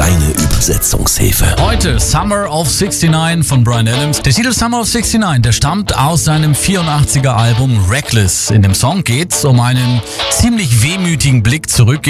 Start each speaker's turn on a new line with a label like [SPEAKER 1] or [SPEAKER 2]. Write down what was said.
[SPEAKER 1] kleine Übersetzungshilfe.
[SPEAKER 2] Heute Summer of 69 von Bryan Adams. Der Titel Summer of 69, der stammt aus seinem 84er Album Reckless. In dem Song geht's um einen ziemlich wehmütigen Blick zurück